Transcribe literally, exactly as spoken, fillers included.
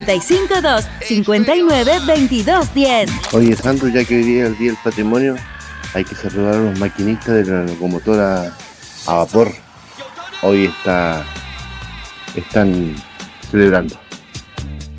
y cinco dos, cinco nueve, veintidós diez. Oye, Sandro, ya que hoy día es el Día del Patrimonio, hay que saludar a los maquinistas de la locomotora a vapor. Hoy está, están celebrando.